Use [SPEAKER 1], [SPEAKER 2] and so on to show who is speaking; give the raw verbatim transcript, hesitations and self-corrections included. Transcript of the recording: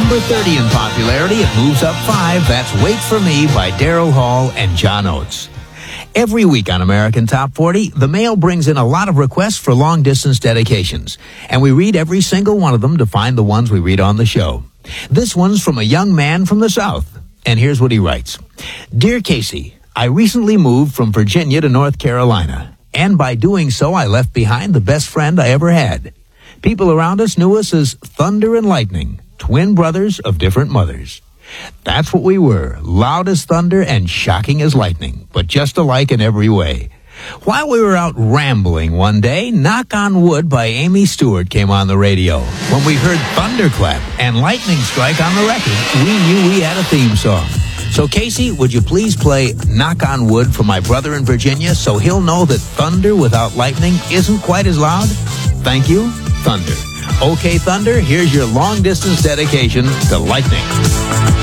[SPEAKER 1] number thirty in popularity. It moves up five. That's Wait for Me by Daryl Hall and John Oates. Every week on American Top forty, the mail brings in a lot of requests for long-distance dedications, and we read every single one of them to find the ones we read on the show. This one's from a young man from the South, and here's what he writes. Dear Casey, I recently moved from Virginia to North Carolina, and by doing so, I left behind the best friend I ever had. People around us knew us as Thunder and Lightning, twin brothers of different mothers. That's what we were, loud as thunder and shocking as lightning, but just alike in every way. While we were out rambling one day, Knock on Wood by Amy Stewart came on the radio. When we heard Thunderclap and Lightning Strike on the record, we knew we had a theme song. So Casey, would you please play Knock on Wood for my brother in Virginia so he'll know that thunder without lightning isn't quite as loud? Thank you, Thunder. Okay, Thunder, here's your long-distance dedication to Lightning.